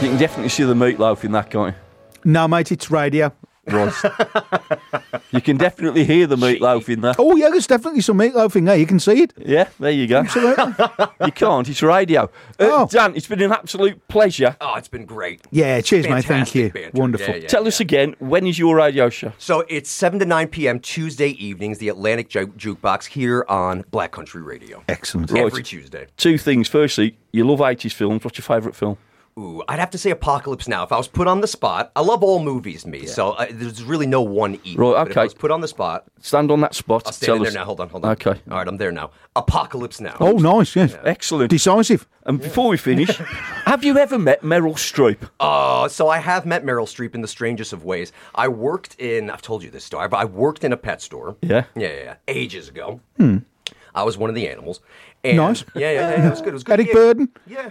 You can definitely see the meatloaf in that, can't No, mate, it's radio. you? Right. You can definitely hear the meatloaf in that. Oh, yeah, there's definitely some meatloaf in there. You can see it. Yeah, there you go. You can't, it's radio. Dan, it's been an absolute pleasure. Oh, it's been great. Yeah, cheers, mate. Thank you. Fantastic banter. Wonderful. Yeah. Tell us again, when is your radio show? So it's 7 to 9 p.m. Tuesday evenings, the Atlantic Jukebox here on Black Country Radio. Excellent. Right. Every Tuesday. Two things. Firstly, you love 80s films. What's your favourite film? Ooh, I'd have to say Apocalypse Now. If I was put on the spot, I love all movies, so there's really no one eat. Right, But if I okay. was put on the spot, Stand on that spot. I'll stand Tell in there us. now. Hold on. Okay. All right, I'm there now. Apocalypse Now. Oh, nice, yes. Excellent. Decisive. And before we finish, have you ever met Meryl Streep? So I have met Meryl Streep in the strangest of ways. I've told you this story, but I worked in a pet store. Yeah? Yeah. Ages ago. I was one of the animals. And Nice. Yeah, it was good. It was good. Eric Burden. Yeah.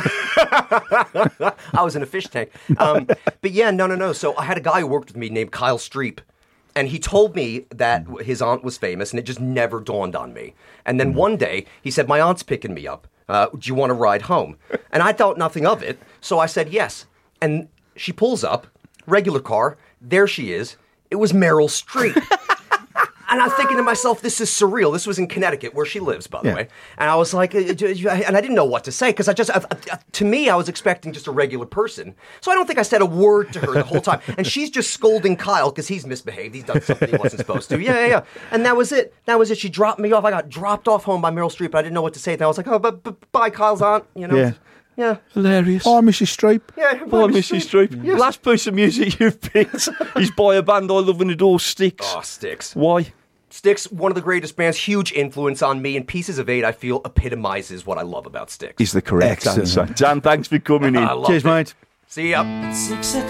I was in a fish tank. But yeah, no. So I had a guy who worked with me named Kyle Streep. And he told me that his aunt was famous, and it just never dawned on me. And then one day, he said, my aunt's picking me up. Do you want to ride home? And I thought nothing of it, so I said yes. And she pulls up, regular car, there she is. It was Meryl Streep. And I'm thinking to myself, this is surreal. This was in Connecticut, where she lives, by the way. And I was like, and I didn't know what to say, because to me, I was expecting just a regular person. So I don't think I said a word to her the whole time. And she's just scolding Kyle, because he's misbehaved. He's done something he wasn't supposed to. Yeah. And that was it. She dropped me off. I got dropped off home by Meryl Streep. I didn't know what to say. And I was like, oh, but bye, Kyle's aunt. You know? Yeah. Hilarious. Oh, Mrs. Streep. Yeah. Bye, Mrs. Streep. Yes. Last piece of music you've picked is by a band I love and adore, Styx. Oh, Styx. Why? Styx, one of the greatest bands, huge influence on me, and Pieces of Eight, I feel, epitomizes what I love about Styx. Is the correct Excellent. answer. Dan, thanks for coming in. I love Cheers, it. mate. See ya.